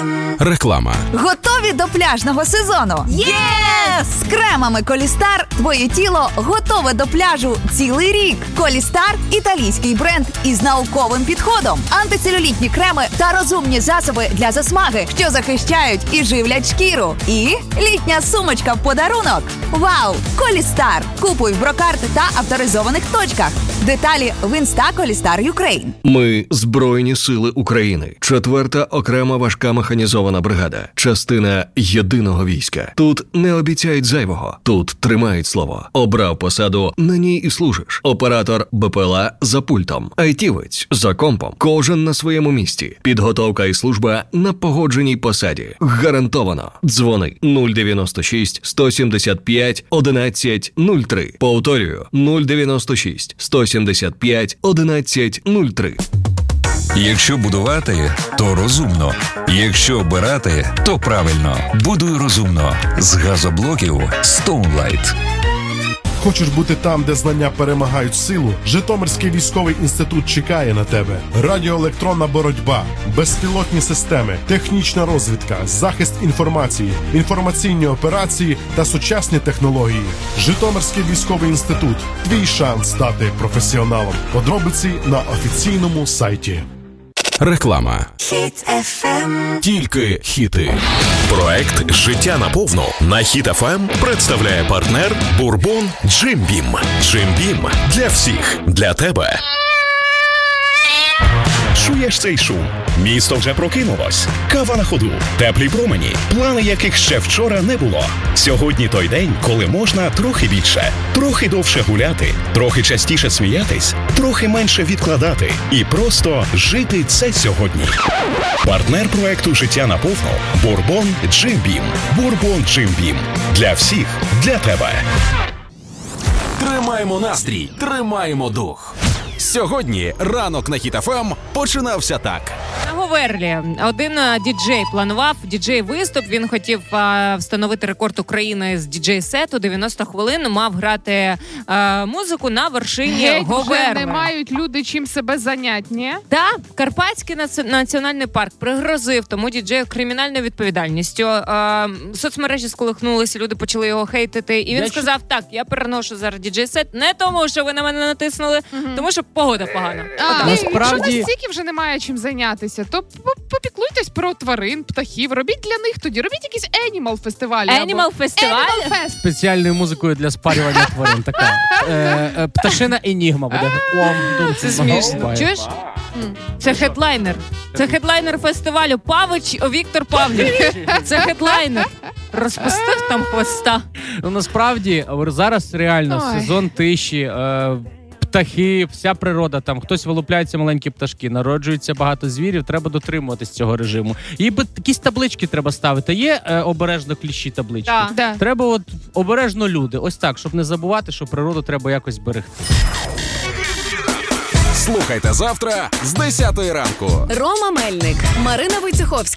Реклама. Готові до пляжного сезону? Єс! З кремами Колістар твоє тіло готове до пляжу цілий рік. Колістар – італійський бренд із науковим підходом. Антицелюлітні креми та розумні засоби для засмаги, що захищають і живлять шкіру. І літня сумочка в подарунок. Вау! Колістар! Купуй в Брокарт та авторизованих точках. Деталі в Інста Колістар Юкрейн. Ми – Збройні сили України. 4-та окрема важка механізована бригада. Частина єдиного війська. Тут не обіцяють зайвого. Тут тримають слово. Обрав посаду, на ній і служиш. Оператор БПЛА за пультом. Айтівець за компом. Кожен на своєму місці. Підготовка і служба на погодженій посаді. Гарантовано. Дзвони 096 175 11 03. Повторюю 096 175 11 03. Якщо будувати, то розумно. Якщо обирати, то правильно. Будуй розумно. З газоблоків Stoneline. Хочеш бути там, де знання перемагають силу? Житомирський військовий інститут чекає на тебе. Радіоелектронна боротьба, безпілотні системи, технічна розвідка, захист інформації, інформаційні операції та сучасні технології. Житомирський військовий інститут. Твій шанс стати професіоналом. Подробиці на офіційному сайті. Реклама. Хіт FM. Тільки хіти. Проект «Життя наповну» на Хіт FM представляє партнер Бурбон Джим Бім. Джим Бім для всіх, для тебе. Чуєш цей шум? Місто вже прокинулось. Кава на ходу, теплі промені, плани яких ще вчора не було. Сьогодні той день, коли можна трохи більше, трохи довше гуляти, трохи частіше сміятись, трохи менше відкладати і просто жити це сьогодні. Партнер проекту «Життя наповну» Бурбон Джим Бім. Бурбон Джим Бім. Для всіх, для тебе. Тримаємо настрій, тримаємо дух. Сьогодні ранок на Хіт FM починався так. На Говерлі один діджей планував діджей-виступ. Він хотів встановити рекорд України з діджей-сету. 90 хвилин мав грати музику на вершині Говерли. Вже не мають люди чим себе зайняти, ні? Так, Карпатський національний парк пригрозив тому діджею кримінальною відповідальністю. Соцмережі сколихнулися, люди почали його хейтити. І він сказав, так, я переношу зараз діджей-сет не тому, що ви на мене натиснули, тому що погода погана. Якщо настільки вже немає чим зайнятися, то попіклуйтесь про тварин, птахів, робіть для них тоді, робіть якісь Animal фестивалі. Animal фестиваль? Спеціальною музикою для спарювання тварин. Така пташина енігма буде. Це смішно. Чуєш? Це хедлайнер. Це хедлайнер фестивалю. Павич Віктор Павлів. Це хедлайнер. Розпустив там хвоста. Ну, насправді, зараз реально сезон тиші, птахи, вся природа, там хтось вилупляється, маленькі пташки, народжується багато звірів, треба дотримуватись цього режиму. І якісь таблички треба ставити. Є обережно кліщі таблички? Да. Треба от обережно люди. Ось так, щоб не забувати, що природу треба якось берегти. Слухайте завтра з 10 ранку. Рома Мельник, Марина Войцеховська.